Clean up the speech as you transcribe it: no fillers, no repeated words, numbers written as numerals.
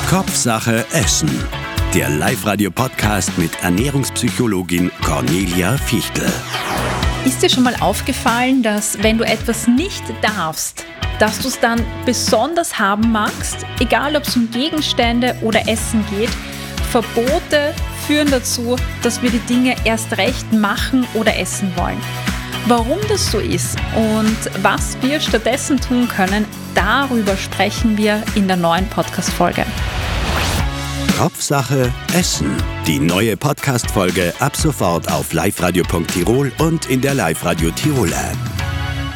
Kopfsache Essen. Der Live-Radio-Podcast mit Ernährungspsychologin Cornelia Fichtel. Ist dir schon mal aufgefallen, dass wenn du etwas nicht darfst, dass du es dann besonders haben magst? Egal, ob es um Gegenstände oder Essen geht, Verbote führen dazu, dass wir die Dinge erst recht machen oder essen wollen. Warum das so ist und was wir stattdessen tun können, darüber sprechen wir in der neuen Podcast-Folge. Kopfsache Essen. Die neue Podcast-Folge ab sofort auf liveradio.tirol und in der Live-Radio Tirol App.